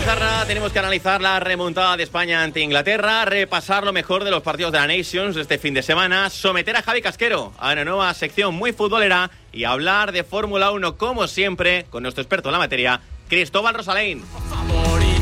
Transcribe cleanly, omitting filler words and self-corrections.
Pizarra, tenemos que analizar la remontada de España ante Inglaterra, repasar lo mejor de los partidos de la Nations este fin de semana, someter a Javi Casquero a una nueva sección muy futbolera y hablar de Fórmula 1 como siempre con nuestro experto en la materia, Cristóbal Rosalén.